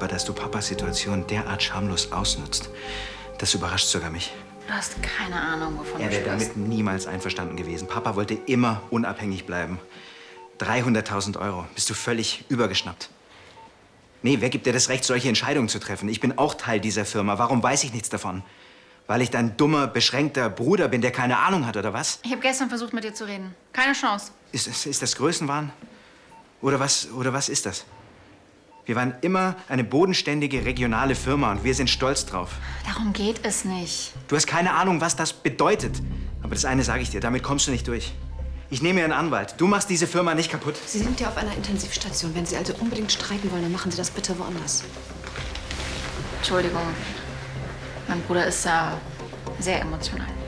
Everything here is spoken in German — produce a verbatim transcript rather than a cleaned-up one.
aber dass du Papas Situation derart schamlos ausnutzt, das überrascht sogar mich. Du hast keine Ahnung, wovon er du sprichst. Er wäre damit niemals einverstanden gewesen. Papa wollte immer unabhängig bleiben. dreihunderttausend Euro. Bist du völlig übergeschnappt? Nee, wer gibt dir das Recht, solche Entscheidungen zu treffen? Ich bin auch Teil dieser Firma. Warum weiß ich nichts davon? Weil ich dein dummer, beschränkter Bruder bin, der keine Ahnung hat, oder was? Ich habe gestern versucht, mit dir zu reden. Keine Chance. Ist, ist, ist das Größenwahn? Oder was, oder was ist das? Wir waren immer eine bodenständige, regionale Firma und wir sind stolz drauf. Darum geht es nicht. Du hast keine Ahnung, was das bedeutet. Aber das eine sage ich dir, damit kommst du nicht durch. Ich nehme mir einen Anwalt. Du machst diese Firma nicht kaputt. Sie sind ja auf einer Intensivstation. Wenn Sie also unbedingt streiten wollen, dann machen Sie das bitte woanders. Entschuldigung. Mein Bruder ist ja sehr emotional.